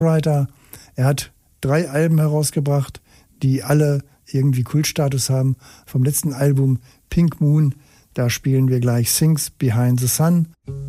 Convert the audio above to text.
Songwriter. Er hat 3 Alben herausgebracht, die alle irgendwie Kultstatus haben. Vom letzten Album Pink Moon, da spielen wir gleich Things Behind the Sun.